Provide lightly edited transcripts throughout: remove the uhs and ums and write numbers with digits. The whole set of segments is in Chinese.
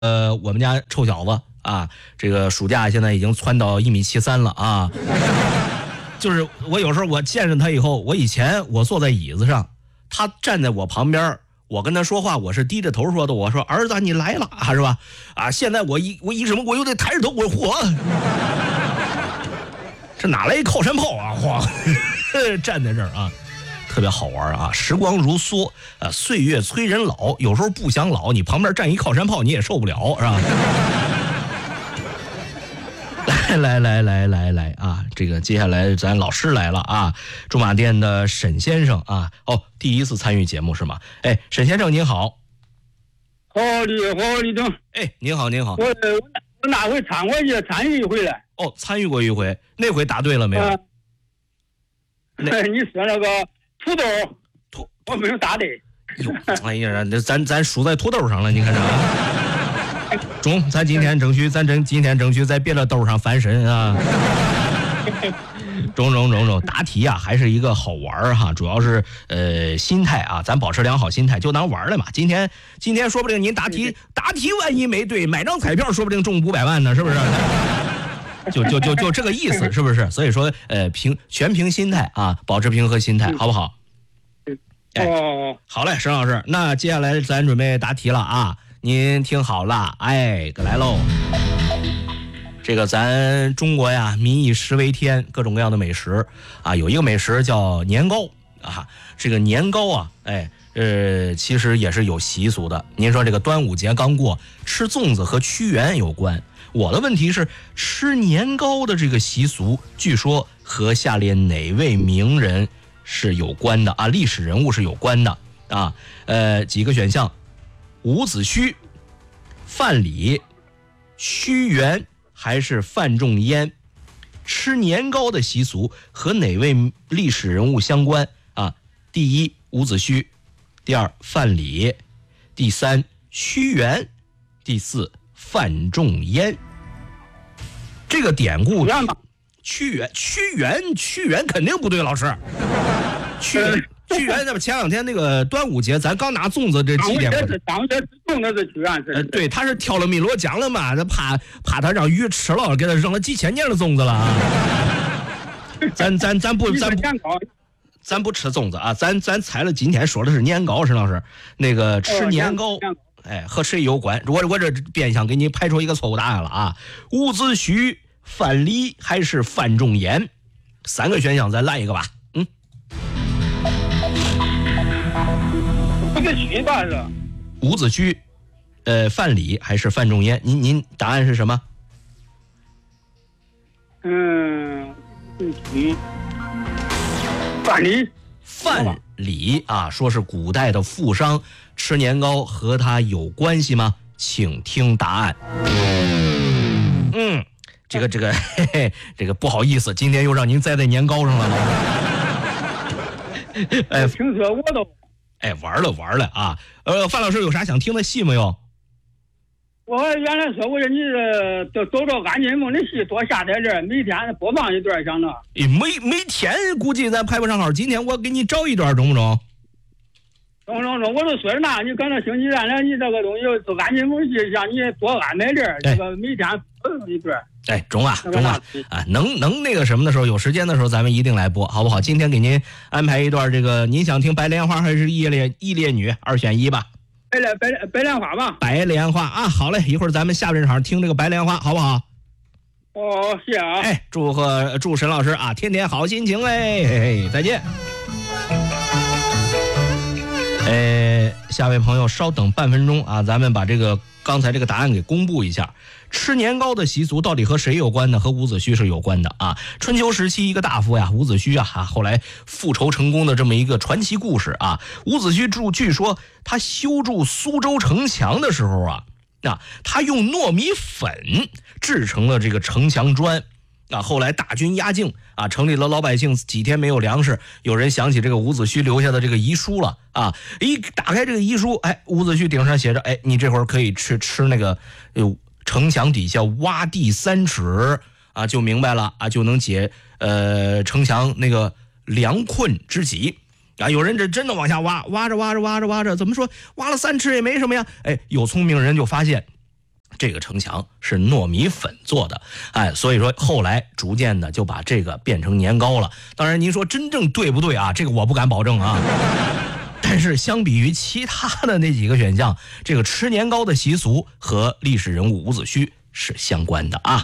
我们家臭小子啊，这个暑假现在已经蹿到1.73米了啊。就是我有时候我见着他以后，以前我坐在椅子上，他站在我旁边，我跟他说话，我是低着头说的。我说儿子你来了，是吧？啊，现在我一什么我又得抬着头，我嚯，这哪来一靠山炮啊？嚯，站在这儿啊。特别好玩啊！时光如梭，岁月催人老。有时候不想老，你旁边站一靠山炮，你也受不了，是吧？来啊！这个接下来咱老师来了啊！驻马店的沈先生啊，第一次参与节目是吗？哎，沈先生您好。 好李总。 哎，您好。 我哪回参与一回了？ 参与过一回，那回答对了没有？ 你说那个。土豆，我没有答对。 哎呀，咱输在土豆上了，你看这。中，咱今天争取在别的豆上翻身啊。中，答题啊还是一个好玩哈，主要是心态啊，咱保持良好心态，就当玩了嘛。今天说不定您答题万一没对，买张彩票说不定中500万呢，是不是？就这个意思，是不是？所以说，全凭心态啊，保持平和心态，好不好？好嘞，沈老师，那接下来咱准备答题了啊，您听好了，来喽。这个咱中国呀，民以食为天，各种各样的美食啊，有一个美食叫年糕啊，这个年糕啊，其实也是有习俗的。您说这个端午节刚过，吃粽子和屈原有关。我的问题是，吃年糕的这个习俗，据说和下列哪位名人是有关的啊？历史人物是有关的啊？几个选项：伍子胥、范蠡、屈原还是范仲淹？吃年糕的习俗和哪位历史人物相关啊？第一，伍子胥；第二，范蠡；第三，屈原；第四，范仲淹。这个典故，屈原肯定不对，老师。屈原，那么前两天那个端午节，咱刚拿粽子这祭奠过。 当时种的是屈原是。 对，他是挑了汨罗江了嘛，他怕他让鱼吃了，给他扔了几千年的粽子了啊。咱不吃粽子啊，咱猜了，今天说的是年糕，沈老师，那个吃年糕。和谁有关？我这变相给你排出一个错误答案了啊！伍子胥、范蠡还是范仲淹？3个选项，咱来一个吧。 伍子胥吧是？ 伍子胥，范蠡还是范仲淹？您答案是什么？范蠡啊，说是古代的富商，吃年糕和他有关系吗？请听答案。这个不好意思，今天又让您栽在年糕上了。 听说我都。 玩了啊！范老师有啥想听的戏没有？ 我原来说过你走到安金梦的戏多下在这儿，每天播放一段想着。 每天估计咱排不上号，今天我给你找一段，中不中？ 中，我都说那，你刚才星期三了，你这个东西做安金梦戏，让你多安排这儿，这个每天播一段。中啊！能那个什么的时候，有时间的时候，咱们一定来播，好不好？今天给您安排一段这个，您想听白莲花还是义烈女，2选1吧。白莲花吧。白莲花啊，好嘞，一会儿咱们下半场听这个白莲花，好不好？ 谢啊。 祝沈老师啊，天天好心情再见。下位朋友稍等半分钟啊，咱们把这个刚才这个答案给公布一下。吃年糕的习俗到底和谁有关呢？和伍子胥是有关的啊。春秋时期一个大夫呀，伍子胥啊，后来复仇成功的这么一个传奇故事啊。伍子胥据说他修筑苏州城墙的时候啊，他用糯米粉制成了这个城墙砖。后来大军压境啊，城里的老百姓几天没有粮食，有人想起这个伍子胥留下的这个遗书了啊！一打开这个遗书，伍子胥顶上写着，你这会儿可以吃那个城墙底下挖地3尺啊，就明白了啊，就能解城墙那个粮困之急啊！有人这真的往下挖着，怎么说挖了3尺也没什么呀？有聪明人就发现这个城墙是糯米粉做的，所以说后来逐渐的就把这个变成年糕了。当然您说真正对不对啊，这个我不敢保证啊。但是相比于其他的那几个选项，这个吃年糕的习俗和历史人物伍子胥是相关的啊。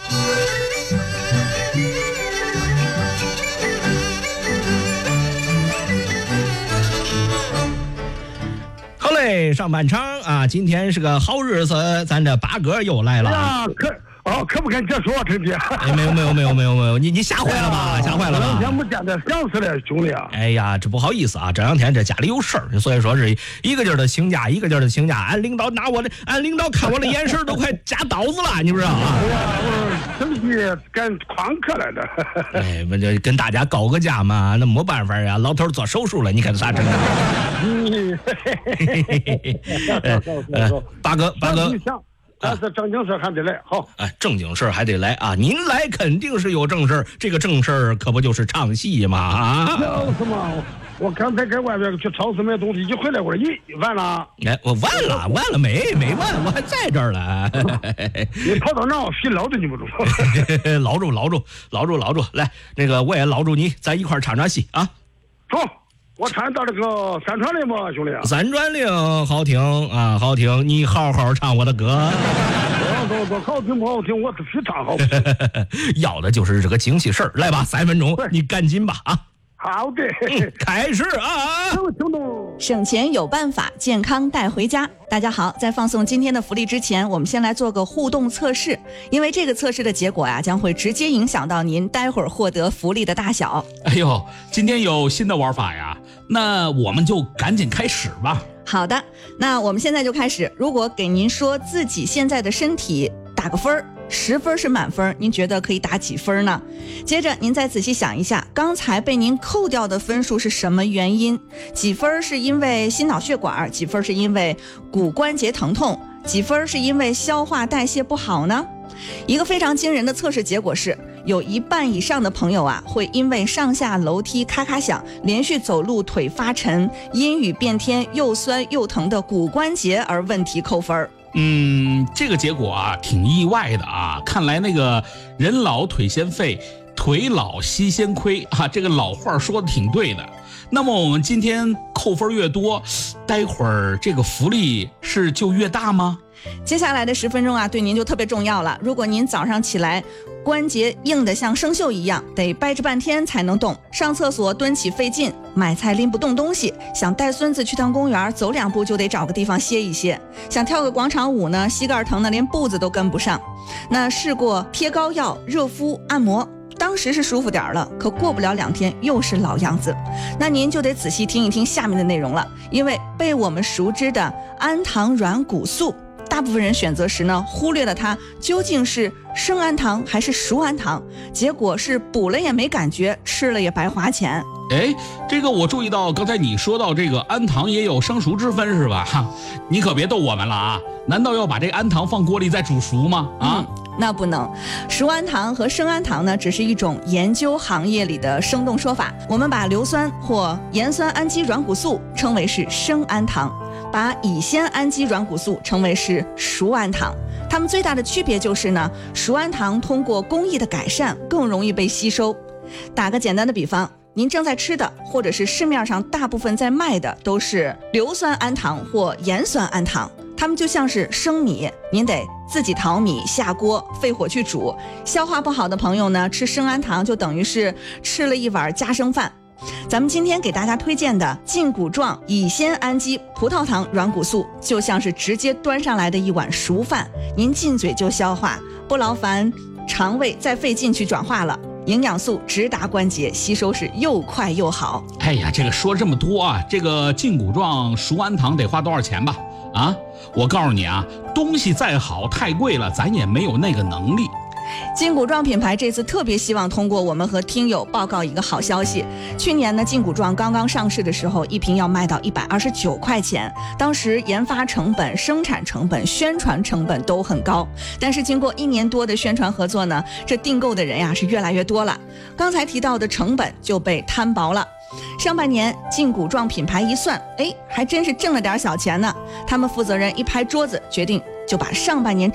好嘞，上半场啊，今天是个好日子，咱这八哥又来了。 呀，可不敢结束啊，陈姐。 没有，你吓坏了吧？吓坏了吧？ 这两天没见得想死了，兄弟啊！ 哎呀，这不好意思啊，这两天这家里有事儿，所以说是一个劲儿的请假，一个劲儿的请假。俺领导看我的眼神都快夹刀子了，你不知道啊？ 哎呀，我生气赶旷课来的。 哎，我就跟大家告个假嘛，那没办法呀，老头做手术了，你看咋整？八哥。 但是正经事还得来，好。 正经事还得来啊！您来肯定是有正事，这个正事可不就是唱戏嘛啊！ 有什么？我刚才在外边去超市买东西，一回来我说，咦，完了！ 哎，我完了没完，我还在这儿了。 你跑到哪洗捞着你不中？ 捞住！来，那个我也捞住你，咱一块唱唱戏啊！ 走。我唱到这个三川岭吧，兄弟。 三川岭好听啊，好听！你好好唱我的歌。 走，好听不好听，我自己唱好。 要的就是这个精气神儿，来吧，3分钟，你赶紧吧啊！ 好的， 开始啊！ 省钱有办法，健康带回家。大家好，在放送今天的福利之前，我们先来做个互动测试，因为这个测试的结果呀，将会直接影响到您待会儿获得福利的大小。 哎呦，今天有新的玩法呀，那我们就赶紧开始吧。 好的，那我们现在就开始。如果给您说自己现在的身体打个分儿，10分是满分，您觉得可以打几分呢？接着您再仔细想一下，刚才被您扣掉的分数是什么原因？几分是因为心脑血管，几分是因为骨关节疼痛，几分是因为消化代谢不好呢？一个非常惊人的测试结果是，有1半以上的朋友啊，会因为上下楼梯咔咔响，连续走路腿发沉，阴雨变天又酸又疼的骨关节而问题扣分。 这个结果啊挺意外的啊，看来那个人老腿先废，腿老膝先亏啊，这个老话说的挺对的。那么我们今天扣分越多，待会儿这个福利是就越大吗？ 接下来的10分钟啊，对您就特别重要了。如果您早上起来关节硬得像生锈一样，得掰着半天才能动，上厕所蹲起费劲，买菜拎不动东西，想带孙子去趟公园，走2步就得找个地方歇一歇，想跳个广场舞呢，膝盖疼的连步子都跟不上。那试过贴膏药、热敷、按摩，当时是舒服点了，可过不了2天又是老样子。那您就得仔细听一听下面的内容了，因为被我们熟知的氨糖软骨素，大部分人选择时呢，忽略了它究竟是生氨糖还是熟氨糖，结果是补了也没感觉，吃了也白花钱。 哎，这个我注意到，刚才你说到这个氨糖也有生熟之分是吧？哈，你可别逗我们了啊！难道要把这个氨糖放锅里再煮熟吗？ 那不能，熟氨糖和生氨糖呢，只是一种研究行业里的生动说法。我们把硫酸或盐酸氨基软骨素称为是生氨糖，把乙酰氨基软骨素称为是熟氨糖。它们最大的区别就是呢，熟氨糖通过工艺的改善更容易被吸收。打个简单的比方，您正在吃的或者是市面上大部分在卖的都是硫酸氨糖或盐酸氨糖，它们就像是生米，您得自己淘米下锅费火去煮。消化不好的朋友呢，吃生氨糖就等于是吃了一碗家生饭。咱们今天给大家推荐的胫骨状乙酰氨基葡萄糖软骨素，就像是直接端上来的一碗熟饭，您进嘴就消化，不劳烦肠胃再费劲去转化了，营养素直达关节，吸收是又快又好。 哎呀，这个说这么多啊，这个胫骨状熟氨糖得花多少钱吧？啊，我告诉你啊，东西再好太贵了，咱也没有那个能力。 胫骨状品牌这次特别希望通过我们和听友报告一个好消息。去年呢，胫骨状刚刚上市的时候，一瓶要卖到129块钱，当时研发成本、生产成本、宣传成本都很高。但是经过1年多的宣传合作呢，这订购的人呀是越来越多了，刚才提到的成本就被摊薄了。上半年胫骨状品牌一算，还真是挣了点小钱呢。他们负责人一拍桌子，决定就把上半年